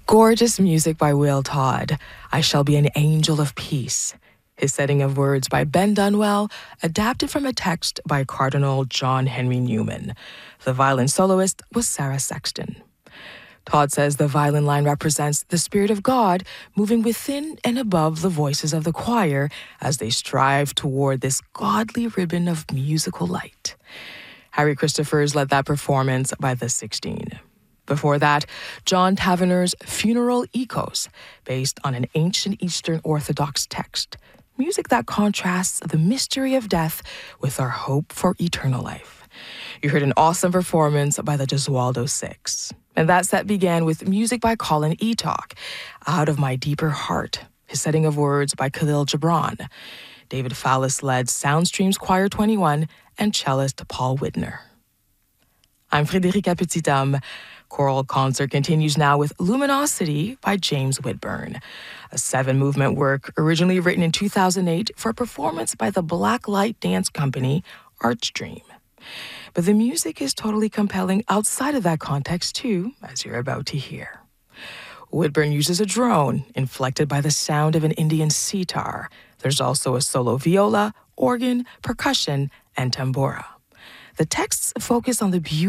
Gorgeous music by Will Todd, I Shall Be an Angel of Peace. His setting of words by Ben Dunwell, adapted from a text by Cardinal John Henry Newman. The violin soloist was Sarah Sexton. Todd says the violin line represents the Spirit of God moving within and above the voices of the choir as they strive toward this godly ribbon of musical light. Harry Christophers led that performance by the 16. Before that, John Tavener's Funeral Echoes, based on an ancient Eastern Orthodox text. Music that contrasts the mystery of death with our hope for eternal life. You heard an awesome performance by the Gesualdo Six. And that set began with music by Colin Eatock, Out of My Deeper Heart, his setting of words by Khalil Gibran. David Fallis led Soundstream's Choir 21 and cellist Paul Widner. I'm Frédérica Petithomme. Choral concert continues now with Luminosity by James Whitburn, a 7-movement work originally written in 2008 for a performance by the Black Light dance company Archdream. But the music is totally compelling outside of that context too, as you're about to hear. Whitburn uses a drone inflected by the sound of an Indian sitar. There's also a solo viola, organ, percussion, and tambura. The texts focus on the beauty